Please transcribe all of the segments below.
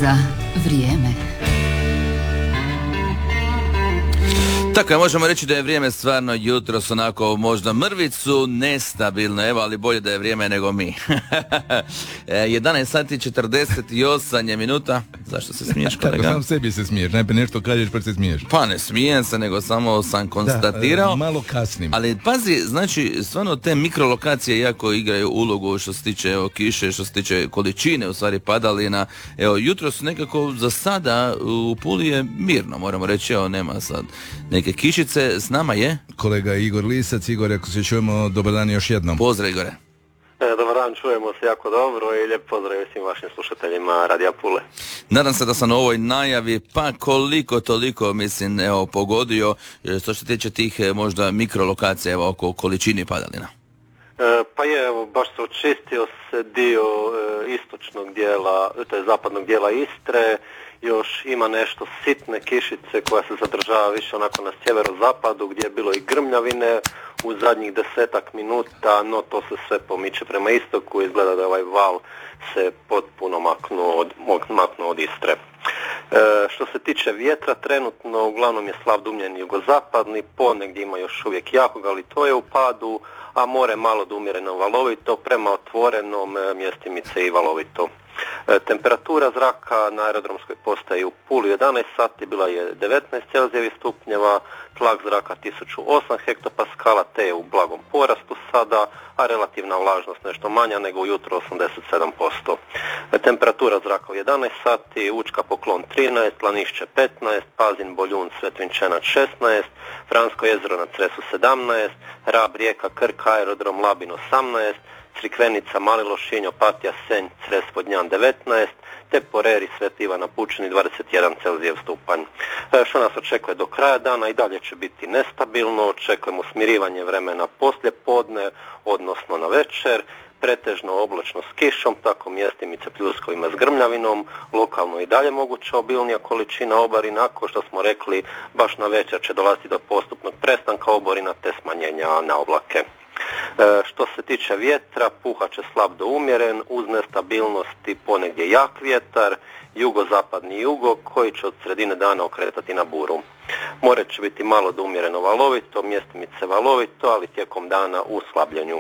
sada vrijeme. Tako je, možemo reći da je vrijeme stvarno jutros onako možda mrvicu nestabilno, evo, ali bolje da je vrijeme nego mi. 11 sati 48 je minuta. Zašto se smiješ, kolega? Tako, sam sebi se smiješ, najprije nešto kažeš pa se smiješ. Pa ne smijem se, nego samo sam konstatirao. Da, malo kasnim. Ali pazi, znači, stvarno te mikrolokacije jako igraju ulogu što se tiče kiše, što se tiče količine, u stvari padalina. Evo, jutros nekako za sada u Puli je mirno, moramo reći, evo, nema sad neke kišice. S nama je kolega Igor Lisac. Igor, ako se čujemo, dobar dan još jednom. Pozdrav, Igore. Dobar dan, čujemo se jako dobro i lijep pozdrav svim vašim slušateljima Radija Pule. Nadam se da sam u ovoj najavi pa koliko toliko, mislim, evo, pogodio što se tiče tih možda mikrolokacija, evo, oko količini padalina. Pa je, evo, baš se očistio se dio istočnog dijela, to je zapadnog dijela Istre. Još ima nešto sitne kišice koja se zadržava više onako na sjeverozapadu gdje je bilo i grmljavine u zadnjih 10 minuta, no to se sve pomiče prema istoku i izgleda da ovaj val se potpuno maknuo od Istre. Što se tiče vjetra, trenutno uglavnom je slab dumljeni jugozapadni, ponegdje ima još uvijek jakog, ali to je u padu, a more malo da umjereno valovito, prema otvorenom mjestimice i valovito. Temperatura zraka na aerodromskoj postaji u Puli 11 sati bila je 19 celzijevih stupnjeva, tlak zraka 1008 hektopaskala te je u blagom porastu sada, a relativna vlažnost nešto manja nego ujutro 87%. Temperatura zraka u 11 sati, Učka Poklon 13, Lanišće 15, Pazin Boljun Svetvinčenac 16, Fransko jezero na Cresu 17, Rab Rijeka Krk aerodrom Labin 18, Crikvenica, Mali Lošinj, Opatija, Senj, Cres, Vodnjan 19, te Poreri, Sveti Ivan na Pučini 21 celzijev stupanj. Što nas očekuje do kraja dana, i dalje će biti nestabilno, očekujemo smirivanje vremena poslije podne, odnosno na večer, pretežno oblačno s kišom, tako mjestimice pljuskovima s grmljavinom, lokalno i dalje moguća obilnija količina oborina, ako što smo rekli, baš na večer će dolaziti do postupnog prestanka oborina te smanjenja na oblake. Što se tiče vjetra, puhat će slab do umjeren, uz nestabilnosti ponegdje jak vjetar, jugozapadni jugo koji će od sredine dana okretati na buru. More će biti malo do umjereno valovito, mjestimice valovito, ali tijekom dana u slabljenju.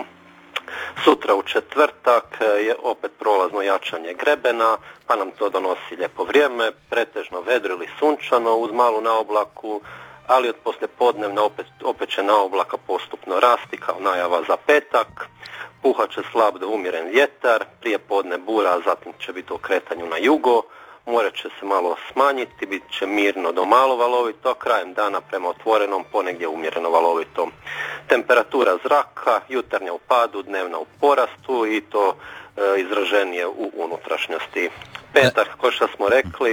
Sutra u četvrtak je opet prolazno jačanje grebena, pa nam to donosi lijepo vrijeme, pretežno vedro ili sunčano uz malu naoblaku, ali od poslijepodnevna opet će naoblaka postupno rasti kao najava za petak. Puhat će slab do umjeren vjetar, prije podne bura, a zatim će biti u okretanju na jugo. More će se malo smanjiti, bit će mirno do malo valovito, a krajem dana prema otvorenom ponegdje umjereno valovito. Temperatura zraka, jutarnja u padu, dnevna u porastu i to izraženije u unutrašnjosti. Petak, kao što smo rekli,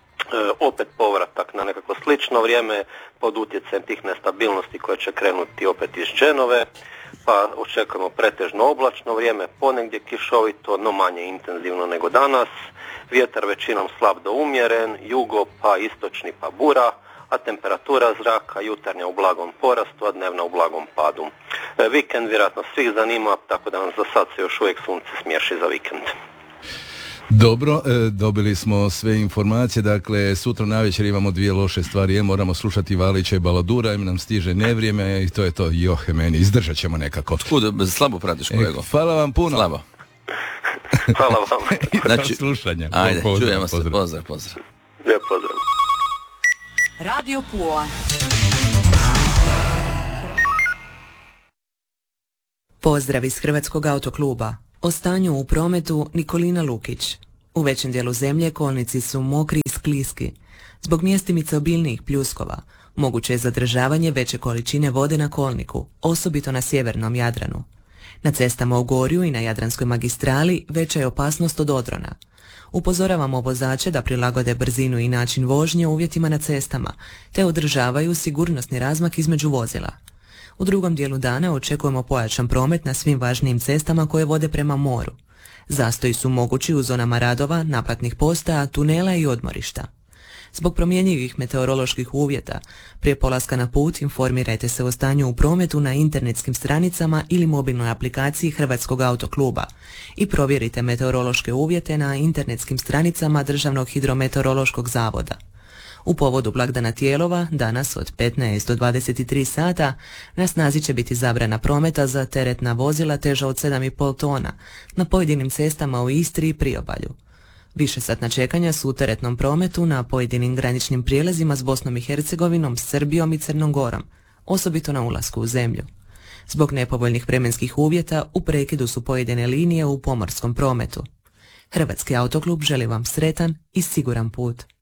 opet povratak na nekako slično vrijeme pod utjecajem tih nestabilnosti koje će krenuti opet iz Dženove, pa očekujemo pretežno oblačno vrijeme, ponegdje kišovito, no manje intenzivno nego danas, vjetar većinom slab do umjeren, jugo pa istočni pa bura, a temperatura zraka jutarnja u blagom porastu, a dnevna u blagom padu. Vikend vjerojatno svih zanima, tako da nam za sad se još uvijek sunce smiješi za vikend. Dobro, dobili smo sve informacije, dakle sutra navečer imamo dvije loše stvari, moramo slušati Valića i Baladura, im nam stiže nevrijeme i to je to, johe meni, izdržat ćemo nekako. Otkud, slabo pratiš, kolego? Hvala vam puno. Slabo. Hvala vam. Znači, slušanja. Ajde, čujemo se, pozdrav. Lijep pozdrav. Radio Pula. Pozdrav iz Hrvatskog autokluba. O stanju u prometu Nikolina Lukić. U većem dijelu zemlje kolnici su mokri i skliski. Zbog mjestimice obilnijih pljuskova moguće je zadržavanje veće količine vode na kolniku, osobito na sjevernom Jadranu. Na cestama u Gorju i na Jadranskoj magistrali veća je opasnost od odrona. Upozoravamo vozače da prilagode brzinu i način vožnje uvjetima na cestama, te održavaju sigurnosni razmak između vozila. U drugom dijelu dana očekujemo pojačan promet na svim važnijim cestama koje vode prema moru. Zastoji su mogući u zonama radova, naplatnih postaja, tunela i odmorišta. Zbog promjenjivih meteoroloških uvjeta, prije polaska na put informirajte se o stanju u prometu na internetskim stranicama ili mobilnoj aplikaciji Hrvatskog autokluba i provjerite meteorološke uvjete na internetskim stranicama Državnog hidrometeorološkog zavoda. U povodu blagdana Tijelova, danas od 15 do 23 sata, na snazi će biti zabrana prometa za teretna vozila teža od 7,5 tona na pojedinim cestama u Istri i Priobalju. Višesatna čekanja su u teretnom prometu na pojedinim graničnim prijelazima s Bosnom i Hercegovinom, Srbijom i Crnom Gorom, osobito na ulasku u zemlju. Zbog nepovoljnih vremenskih uvjeta u prekidu su pojedine linije u pomorskom prometu. Hrvatski autoklub želi vam sretan i siguran put.